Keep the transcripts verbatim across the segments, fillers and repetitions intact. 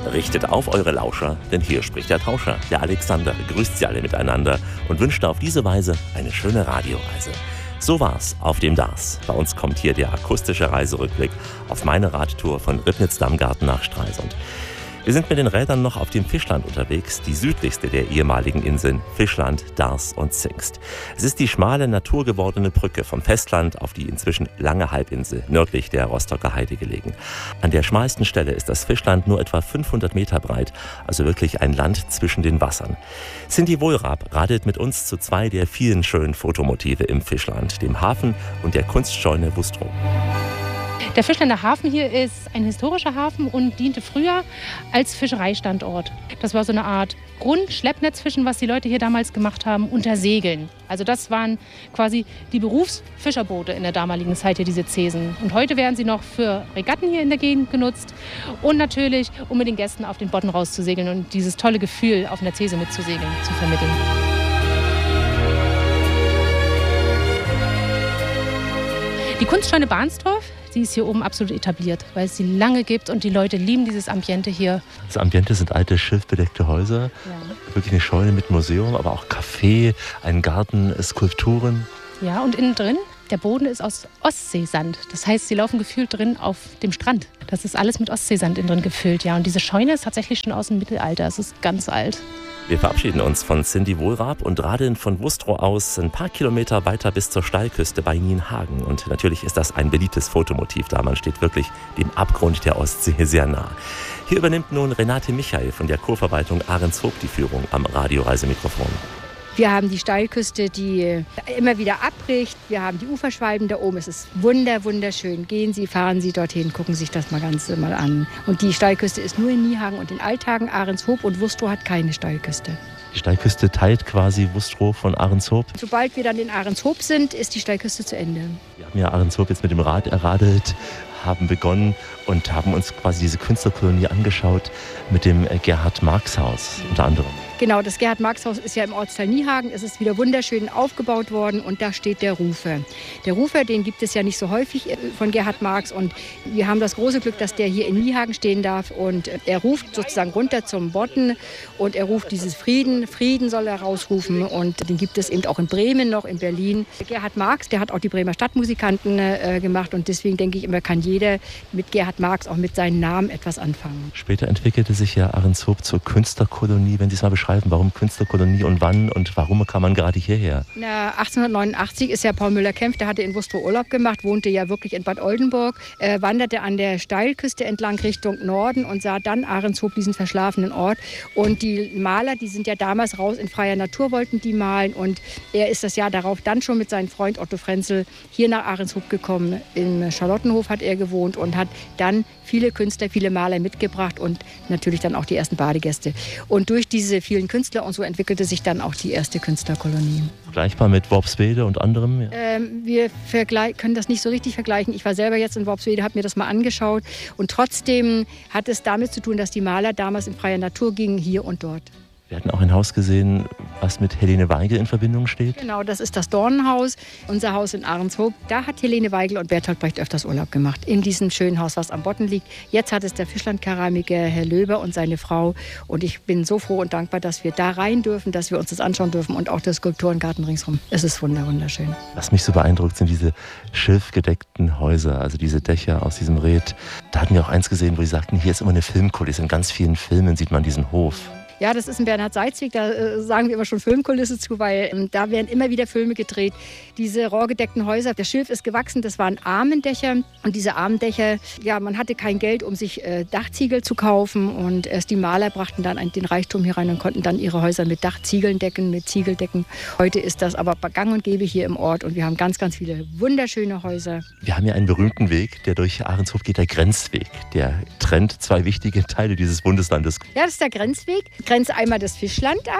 Richtet auf eure Lauscher, denn hier spricht der Tauscher. Der Alexander grüßt sie alle miteinander und wünscht auf diese Weise eine schöne Radioreise. So war's auf dem Dars. Bei uns kommt hier der akustische Reiserückblick auf meine Radtour von Ribnitz-Damgarten nach Stralsund. Wir sind mit den Rädern noch auf dem Fischland unterwegs, die südlichste der ehemaligen Inseln, Fischland, Dars und Zingst. Es ist die schmale, naturgewordene Brücke vom Festland auf die inzwischen lange Halbinsel nördlich der Rostocker Heide gelegen. An der schmalsten Stelle ist das Fischland nur etwa fünfhundert Meter breit, also wirklich ein Land zwischen den Wassern. Cindy Wohlrab radelt mit uns zu zwei der vielen schönen Fotomotive im Fischland, dem Hafen und der Kunstscheune Wustrow. Der Fischländer Hafen hier ist ein historischer Hafen und diente früher als Fischereistandort. Das war so eine Art Grundschleppnetzfischen, was die Leute hier damals gemacht haben, unter Segeln. Also das waren quasi die Berufsfischerboote in der damaligen Zeit hier, diese Zesen. Und heute werden sie noch für Regatten hier in der Gegend genutzt und natürlich, um mit den Gästen auf den Bodden rauszusegeln und dieses tolle Gefühl, auf einer Zese mitzusegeln, zu vermitteln. Die Kunstscheune Bahnsdorf, die ist hier oben absolut etabliert, weil es sie lange gibt und die Leute lieben dieses Ambiente hier. Das Ambiente sind alte, schilfbedeckte Häuser, ja. Wirklich eine Scheune mit Museum, aber auch Café, ein Garten, Skulpturen. Ja, und innen drin, der Boden ist aus Ostseesand. Das heißt, sie laufen gefühlt drin auf dem Strand. Das ist alles mit Ostseesand innen drin gefüllt, ja. Und diese Scheune ist tatsächlich schon aus dem Mittelalter, es ist ganz alt. Wir verabschieden uns von Cindy Wohlrab und radeln von Wustrow aus ein paar Kilometer weiter bis zur Steilküste bei Nienhagen. Und natürlich ist das ein beliebtes Fotomotiv da. Man steht wirklich dem Abgrund der Ostsee sehr nah. Hier übernimmt nun Renate Michael von der Kurverwaltung Ahrenshoop die Führung am Radioreisemikrofon. Wir haben die Steilküste, die immer wieder abbricht. Wir haben die Uferschwalben da oben. Es ist wunder, wunderschön. Gehen Sie, fahren Sie dorthin, gucken sich das mal ganz mal an. Und die Steilküste ist nur in Nienhagen und in Althagen. Ahrenshoop und Wustrow hat keine Steilküste. Die Steilküste teilt quasi Wustrow von Ahrenshoop. Sobald wir dann in Ahrenshoop sind, ist die Steilküste zu Ende. Wir haben ja Ahrenshoop jetzt mit dem Rad erradelt, haben begonnen und haben uns quasi diese Künstlerkolonie angeschaut mit dem Gerhard-Marx-Haus unter anderem. Genau, das Gerhard-Marx-Haus ist ja im Ortsteil Nienhagen. Es ist wieder wunderschön aufgebaut worden und da steht der Rufer. Der Rufer, den gibt es ja nicht so häufig von Gerhard Marx und wir haben das große Glück, dass der hier in Nienhagen stehen darf und er ruft sozusagen runter zum Bodden und er ruft dieses Frieden, Frieden soll er rausrufen und den gibt es eben auch in Bremen noch, in Berlin. Gerhard Marx, der hat auch die Bremer Stadtmusikanten äh, gemacht und deswegen denke ich immer, kann jeder mit Gerhard Marx auch mit seinem Namen etwas anfangen. Später entwickelte sich ja Ahrenshoop zur Künstlerkolonie, wenn Sie es mal beschreiben. Warum Künstlerkolonie und wann und warum kam man gerade hierher? Na, achtzehnhundertneunundachtzig ist ja Paul Müller-Kempf, der hatte in Wustrow Urlaub gemacht, wohnte ja wirklich in Bad Oldenburg, äh, wanderte an der Steilküste entlang Richtung Norden und sah dann Ahrenshoop, diesen verschlafenen Ort. Und die Maler, die sind ja damals raus in freier Natur, wollten die malen und er ist das Jahr darauf dann schon mit seinem Freund Otto Frenzel hier nach Ahrenshoop gekommen. Im Charlottenhof hat er gewohnt und hat dann viele Künstler, viele Maler mitgebracht und natürlich dann auch die ersten Badegäste. Und durch diese vielen Künstler und so entwickelte sich dann auch die erste Künstlerkolonie. Vergleichbar mit Worpswede und anderem? Ja. Ähm, wir können das nicht so richtig vergleichen. Ich war selber jetzt in Worpswede, habe mir das mal angeschaut und trotzdem hat es damit zu tun, dass die Maler damals in freier Natur gingen, hier und dort. Wir hatten auch ein Haus gesehen, was mit Helene Weigel in Verbindung steht. Genau, das ist das Dornenhaus, unser Haus in Ahrenshoop. Da hat Helene Weigel und Bertolt Brecht öfters Urlaub gemacht, in diesem schönen Haus, was am Bodden liegt. Jetzt hat es der Fischlandkeramiker Herr Löber und seine Frau. Und ich bin so froh und dankbar, dass wir da rein dürfen, dass wir uns das anschauen dürfen und auch der Skulpturengarten ringsherum. Es ist wunderschön. Was mich so beeindruckt, sind diese schilfgedeckten Häuser, also diese Dächer aus diesem Red. Da hatten wir auch eins gesehen, wo sie sagten, hier ist immer eine Filmkulisse. In ganz vielen Filmen sieht man diesen Hof. Ja, das ist ein Bernhard Seitzweg, da äh, sagen wir immer schon Filmkulisse zu, weil ähm, da werden immer wieder Filme gedreht. Diese rohrgedeckten Häuser, das Schilf ist gewachsen, das waren Armendächer und diese Armendächer, ja, man hatte kein Geld, um sich äh, Dachziegel zu kaufen und erst die Maler brachten dann den Reichtum hier rein und konnten dann ihre Häuser mit Dachziegeln decken, mit Ziegeldecken. Heute ist das aber gang und gäbe hier im Ort und wir haben ganz, ganz viele wunderschöne Häuser. Wir haben ja einen berühmten Weg, der durch Ahrenshoop geht, der Grenzweg. Der trennt zwei wichtige Teile dieses Bundeslandes. Ja, das ist der Grenzweg. Grenzt einmal das Fischland ab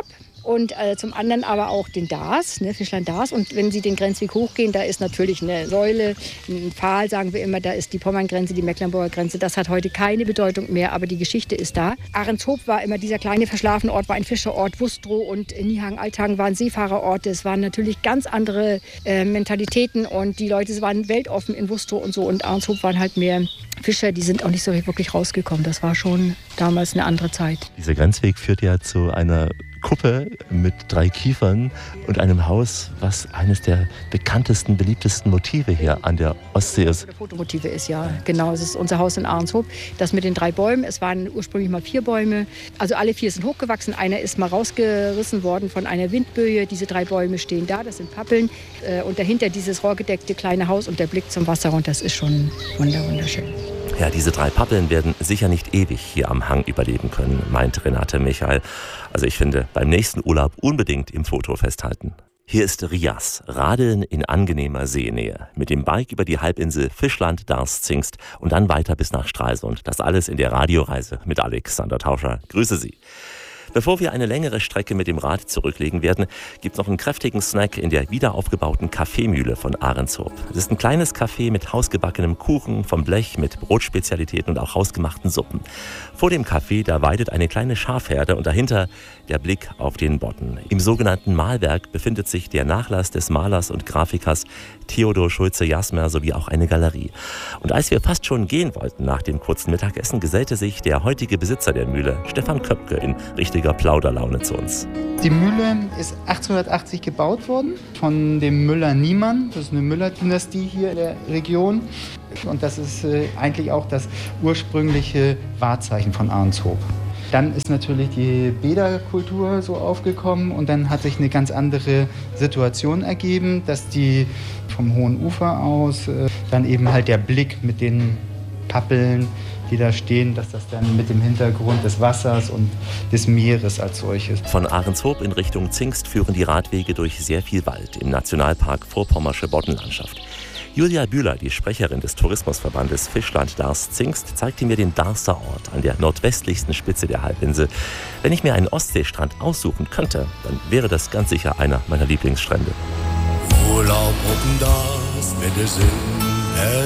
und äh, zum anderen aber auch den Darß, ne, Fischland Darß. Und wenn Sie den Grenzweg hochgehen, da ist natürlich eine Säule, ein Pfahl, sagen wir immer, da ist die Pommerngrenze, die Mecklenburger Grenze. Das hat heute keine Bedeutung mehr, aber die Geschichte ist da. Ahrenshoop war immer dieser kleine verschlafene Ort, war ein Fischerort. Wustrow und Niehang, Althagen waren Seefahrerorte. Es waren natürlich ganz andere äh, Mentalitäten und die Leute waren weltoffen in Wustrow und so. Und Ahrenshoop waren halt mehr Fischer, die sind auch nicht so wirklich rausgekommen. Das war schon damals eine andere Zeit. Dieser Grenzweg führt ja zu einer Kuppe mit drei Kiefern und einem Haus, was eines der bekanntesten, beliebtesten Motive hier an der Ostsee ist. Fotomotive ist, ja, genau. Es ist unser Haus in Ahrenshoop. Das mit den drei Bäumen. Es waren ursprünglich mal vier Bäume. Also alle vier sind hochgewachsen. Einer ist mal rausgerissen worden von einer Windböe. Diese drei Bäume stehen da. Das sind Pappeln. Und dahinter dieses rohrgedeckte kleine Haus und der Blick zum Wasser. Und das ist schon wunderschön. Ja, diese drei Pappeln werden sicher nicht ewig hier am Hang überleben können, meint Renate Michael. Also ich finde, beim nächsten Urlaub unbedingt im Foto festhalten. Hier ist Rias, Radeln in angenehmer Seenähe. Mit dem Bike über die Halbinsel Fischland, Darß, Zingst und dann weiter bis nach Stralsund. Das alles in der Radioreise mit Alexander Tauscher. Grüße Sie. Bevor wir eine längere Strecke mit dem Rad zurücklegen werden, gibt es noch einen kräftigen Snack in der wiederaufgebauten Kaffeemühle von Ahrenshoop. Es ist ein kleines Café mit hausgebackenem Kuchen vom Blech, mit Brotspezialitäten und auch hausgemachten Suppen. Vor dem Café, da weidet eine kleine Schafherde und dahinter der Blick auf den Bodden. Im sogenannten Malwerk befindet sich der Nachlass des Malers und Grafikers Theodor Schulze-Jasmer sowie auch eine Galerie. Und als wir fast schon gehen wollten nach dem kurzen Mittagessen, gesellte sich der heutige Besitzer der Mühle, Stefan Köpke, in richtiger Plauderlaune zu uns. Die Mühle ist achtzehnhundertachtzig gebaut worden von dem Müller Niemann. Das ist eine Müller-Dynastie hier in der Region. Und das ist äh, eigentlich auch das ursprüngliche Wahrzeichen von Ahrenshoop. Dann ist natürlich die Bäderkultur so aufgekommen und dann hat sich eine ganz andere Situation ergeben, dass die vom Hohen Ufer aus äh, dann eben halt der Blick mit den Pappeln, die da stehen, dass das dann mit dem Hintergrund des Wassers und des Meeres als solches. Von Ahrenshoop in Richtung Zingst führen die Radwege durch sehr viel Wald im Nationalpark Vorpommersche Boddenlandschaft. Julia Bühler, die Sprecherin des Tourismusverbandes Fischland Darß Zingst, zeigte mir den Darßer Ort an der nordwestlichsten Spitze der Halbinsel. Wenn ich mir einen Ostseestrand aussuchen könnte, dann wäre das ganz sicher einer meiner Lieblingsstrände. Urlaub auf dem Darß, bitte sind